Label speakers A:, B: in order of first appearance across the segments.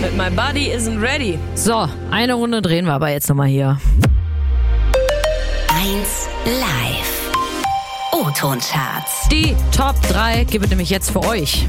A: mit My Body Isn't Ready.
B: So, eine Runde drehen wir aber jetzt nochmal hier.
C: 1 Live. O-Ton-Charts.
B: Die Top 3 gibt es nämlich jetzt für euch.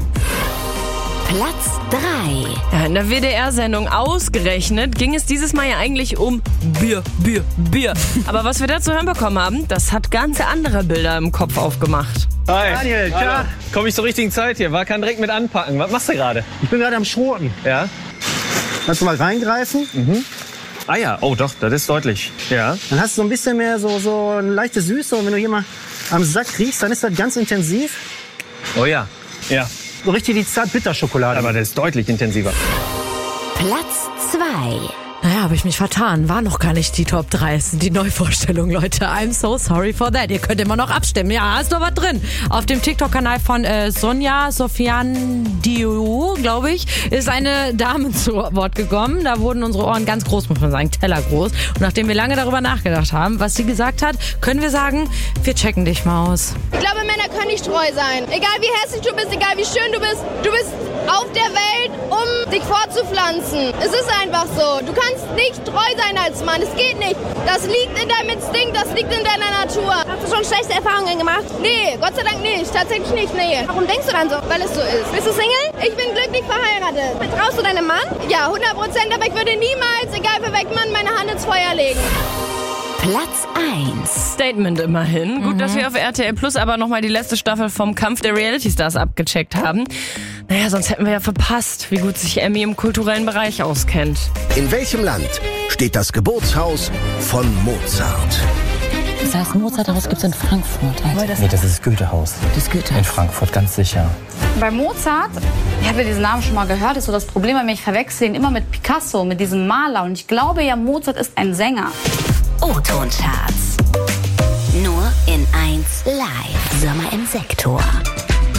C: Platz 3.
A: Ja, in der WDR-Sendung Ausgerechnet ging es dieses Mal ja eigentlich um Bier. Aber was wir da zu hören bekommen haben, das hat ganz andere Bilder im Kopf aufgemacht.
D: Hi.
E: Daniel, klar.
D: Komm ich zur richtigen Zeit hier? War kein direkt mit anpacken. Was machst du gerade?
E: Ich bin gerade am Schroten.
D: Ja?
E: Kannst du mal reingreifen?
D: Ah ja, oh doch, das ist deutlich. Ja.
E: Dann hast du so ein bisschen mehr so eine leichte Süße. Und wenn du hier mal am Sack riechst, dann ist das ganz intensiv.
D: Oh ja. Ja.
E: So richtig die Zart-Bitter-Schokolade.
D: Aber das ist deutlich intensiver.
C: Platz 2.
B: Naja, habe ich mich vertan. War noch gar nicht die Top 3. Es sind die Neuvorstellungen, Leute. I'm so sorry for that. Ihr könnt immer noch abstimmen. Ja, ist doch was drin. Auf dem TikTok-Kanal von Sonja Sofian-Diou, glaube ich, ist eine Dame zu Wort gekommen. Da wurden unsere Ohren ganz groß, muss man sagen, tellergroß. Und nachdem wir lange darüber nachgedacht haben, was sie gesagt hat, können wir sagen, wir checken dich mal aus.
F: Ich glaube, Männer können nicht treu sein. Egal wie hässlich du bist, egal wie schön du bist auf der Welt, um dich fortzupflanzen. Es ist einfach so. Du kannst nicht treu sein als Mann. Es geht nicht. Das liegt in deinem Instinkt, das liegt in deiner Natur. Hast du schon schlechte Erfahrungen gemacht? Nee, Gott sei Dank nicht. Tatsächlich nicht, nee. Warum denkst du dann so? Weil es so ist. Bist du Single? Ich bin glücklich verheiratet. Vertraust du deinem Mann? Ja, 100%. Aber ich würde niemals, egal für welchen Mann, meine Hand ins Feuer legen.
C: Platz 1.
A: Statement immerhin. Gut, dass wir auf RTL Plus aber nochmal die letzte Staffel vom Kampf der Reality Stars abgecheckt haben. Naja, sonst hätten wir ja verpasst, wie gut sich Emmy im kulturellen Bereich auskennt.
G: In welchem Land steht das Geburtshaus von Mozart?
H: Das heißt, Mozarthaus gibt es in Frankfurt.
I: Nee, das ist das Goethehaus.
H: Das Goethe.
I: In Frankfurt, ganz sicher.
J: Bei Mozart, ich habe ja diesen Namen schon mal gehört, ist so das Problem, wenn ich verwechsel ihn immer mit Picasso, mit diesem Maler. Und ich glaube ja, Mozart ist ein Sänger.
C: O-Ton-Charts. Nur in 1 Live. Sommer im Sektor.